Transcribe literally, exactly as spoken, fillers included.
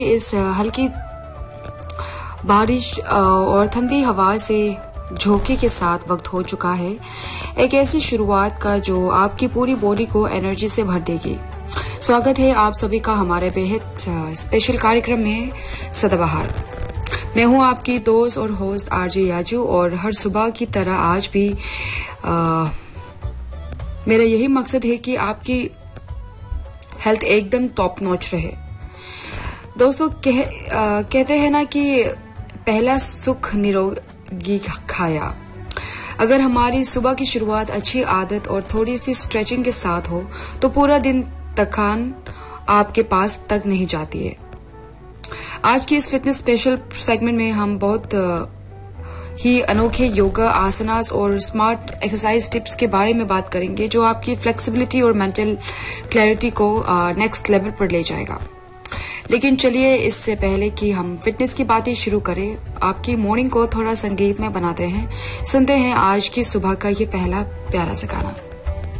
इस हल्की बारिश और ठंडी हवा से झोंके के साथ वक्त हो चुका है एक ऐसी शुरुआत का जो आपकी पूरी बॉडी को एनर्जी से भर देगी। स्वागत है आप सभी का हमारे बेहद स्पेशल कार्यक्रम में सदाबहार। मैं हूं आपकी दोस्त और होस्ट आरजे याजू और हर सुबह की तरह आज भी आ, मेरा यही मकसद है कि आपकी हेल्थ एकदम टॉप नॉच रहे। दोस्तों कह, आ, कहते हैं ना कि पहला सुख निरोगी खाया। अगर हमारी सुबह की शुरुआत अच्छी आदत और थोड़ी सी स्ट्रेचिंग के साथ हो तो पूरा दिन थकान आपके पास तक नहीं जाती है। आज की इस फिटनेस स्पेशल सेगमेंट में हम बहुत ही अनोखे योगा आसनास और स्मार्ट एक्सरसाइज टिप्स के बारे में बात करेंगे जो आपकी फ्लेक्सिबिलिटी और मेंटल क्लैरिटी को नेक्स्ट लेवल पर ले जाएगा। लेकिन चलिए इससे पहले कि हम फिटनेस की बातें शुरू करें, आपकी मॉर्निंग को थोड़ा संगीत में बनाते हैं। सुनते हैं आज की सुबह का ये पहला प्यारा सा गाना।